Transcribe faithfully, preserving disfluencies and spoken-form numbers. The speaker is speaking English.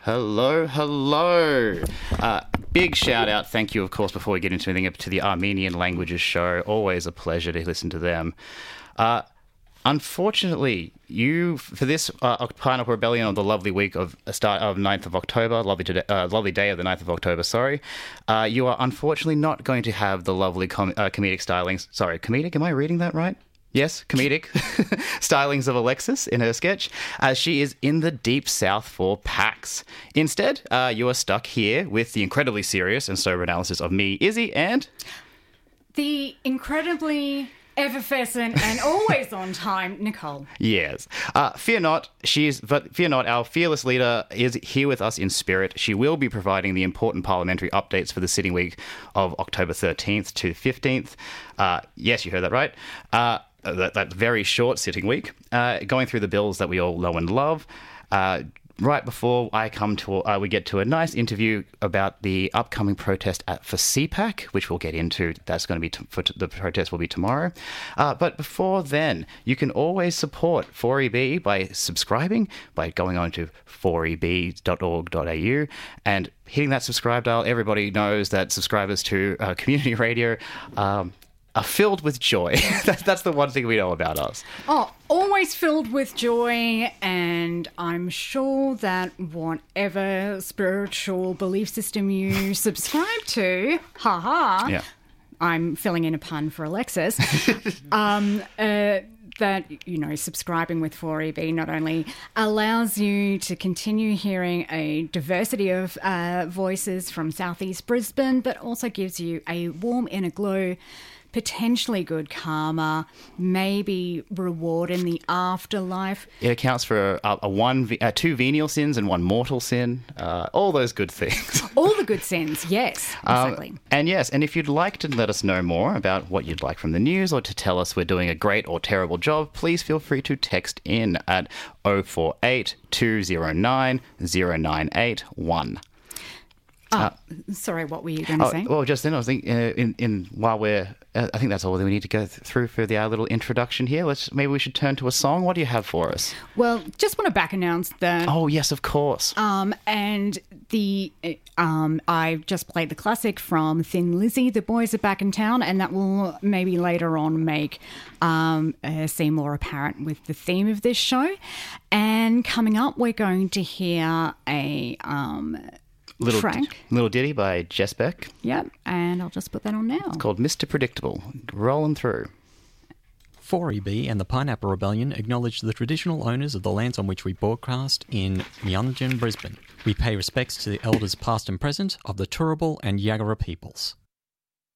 Hello, hello. Uh, big shout out, thank you, of course, before we get into anything, to the Armenian Languages Show. Always a pleasure to listen to them. Uh, unfortunately, you, for this uh, Pineapple Rebellion on the lovely week of uh, start of ninth of October, lovely, today, uh, lovely day of the ninth of October, sorry, uh, you are unfortunately not going to have the lovely com- uh, comedic stylings. Sorry, comedic? Am I reading that right? Yes, comedic stylings of Alexis in her sketch, as she is in the deep south for PAX. Instead, uh, you are stuck here with the incredibly serious and sober analysis of me, Izzy, and... the incredibly effervescent and always on time, Nicole. Yes. Uh, fear not, she is, but fear not, our fearless leader is here with us in spirit. She will be providing the important parliamentary updates for the sitting week of October thirteenth to fifteenth. Uh, yes, you heard that right. Uh, That, that very short sitting week, uh, going through the bills that we all know and love. Uh, right before I come to, uh, we get to a nice interview about the upcoming protest at for C PAC, which we'll get into. That's going to be t- for t- the protest will be tomorrow. Uh, but before then, you can always support four E B by subscribing, by going on to four e b dot org dot a u and hitting that subscribe dial. Everybody knows that subscribers to uh, community radio. Um, are filled with joy. that's, that's the one thing we know about us. Oh, always filled with joy, and I'm sure that whatever spiritual belief system you subscribe to, haha, yeah. I'm filling in a pun for Alexis, um, uh, that, you know, subscribing with four E B not only allows you to continue hearing a diversity of uh, voices from southeast Brisbane, but also gives you a warm inner glow, potentially good karma, maybe reward in the afterlife. It accounts for a, a one, uh, two venial sins and one mortal sin. Uh, all those good things. All the good sins, yes, exactly. Um, and yes, and if you'd like to let us know more about what you'd like from the news, or to tell us we're doing a great or terrible job, please feel free to text in at oh four eight, two oh nine, oh nine eight one. Oh, uh, sorry, what were you going to oh, say? Well, just then I was thinking, uh, in, in while we're, uh, I think that's all that we need to go th- through for the, our little introduction here. Let's maybe we should turn to a song. What do you have for us? Well, just want to back announce that. Oh yes, of course. Um, and the um, I just played the classic from Thin Lizzy. The boys are back in town, and that will maybe later on make um uh, seem more apparent with the theme of this show. And coming up, we're going to hear a um. Little, Frank. Little ditty by Jess Beck. Yep, and I'll just put that on now. It's called Mister Predictable. Rolling through. four E B and the Pineapple Rebellion acknowledge the traditional owners of the lands on which we broadcast in Meanjin, Brisbane. We pay respects to the elders past and present of the Turrbal and Yagara peoples.